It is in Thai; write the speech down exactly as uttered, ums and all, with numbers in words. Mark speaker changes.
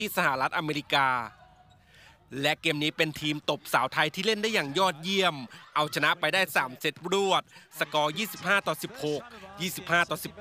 Speaker 1: ที่สหรัฐอเมริกาและเกมนี้เป็นทีมตบสาวไทยที่เล่นได้อย่างยอดเยี่ยมเอาชนะไปได้สามเซตรวดสกอร์ยี่สิบห้าต่อสิบหก ยี่สิบห้าต่อสิบ